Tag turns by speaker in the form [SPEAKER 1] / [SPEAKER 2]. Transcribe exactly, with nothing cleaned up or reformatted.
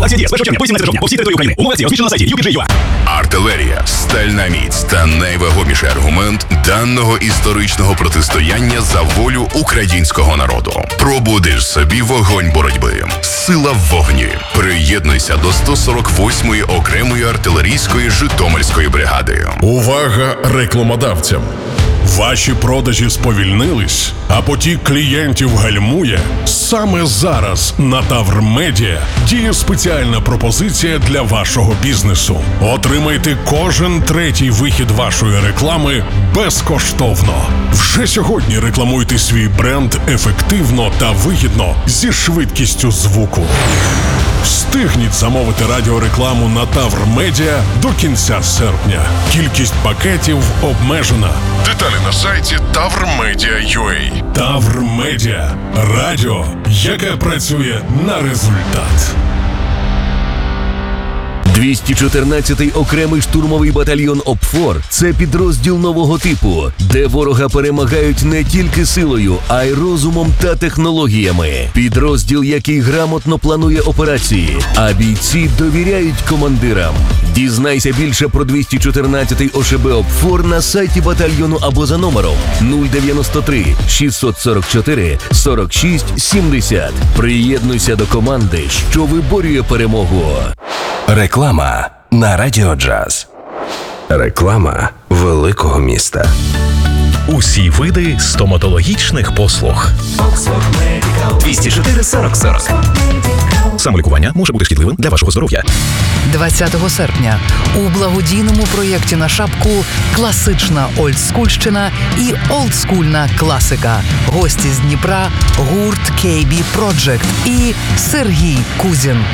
[SPEAKER 1] Акція діє з першого червня по сімнадцяте жовтня по всій території України. Умови акції розміщено на сайті ю пі джей ю а.
[SPEAKER 2] Артилерія, стальна міць та найвагоміший аргумент даного історичного протистояння за волю українського народу. Пробудиш собі вогонь боротьби. Сила в вогні. Приєднуйся до сто сорок восьмої окремої артилерійської Житомирської бригади.
[SPEAKER 3] Увага рекламодавцям! Ваші продажі сповільнились, а потік клієнтів гальмує? Саме зараз на Тавр Медіа діє спеціальна пропозиція для вашого бізнесу. Отримайте кожен третій вихід вашої реклами безкоштовно. Вже сьогодні рекламуйте свій бренд ефективно та вигідно зі швидкістю звуку. Встигніть замовити радіорекламу на Тавр Медіа до кінця серпня. Кількість пакетів обмежена. Деталі на сайті тавр медіа крапка ю а. Тавр Медіа. Радіо, яке працює на результат.
[SPEAKER 4] двісті чотирнадцятий окремий штурмовий батальйон ОПФОР – це підрозділ нового типу, де ворога перемагають не тільки силою, а й розумом та технологіями. Підрозділ, який грамотно планує операції, а бійці довіряють командирам. Дізнайся більше про двісті чотирнадцятий о ше бе ОПФОР на сайті батальйону або за номером нуль дев'яносто три шістсот сорок чотири сорок шість сімдесят. Приєднуйся до команди, що виборює перемогу.
[SPEAKER 5] Реклама на Радіо Джаз. Реклама великого міста.
[SPEAKER 6] Усі види стоматологічних послуг.
[SPEAKER 5] двісті чотири сорок сорок.
[SPEAKER 6] Самолікування може бути шкідливим для вашого здоров'я.
[SPEAKER 7] двадцятого серпня у благодійному проєкті на шапку «Класична олдскульщина» і «Олдскульна класика». Гості з Дніпра, гурт кей бі Project і Сергій Кузін.